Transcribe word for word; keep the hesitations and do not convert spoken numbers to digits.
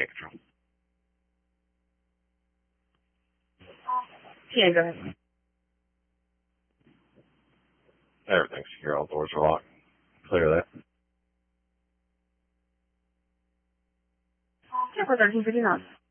Command Control. Yeah, go ahead. Everything's secure. All doors are locked. Clear that. Airport thirteen fifty-nine.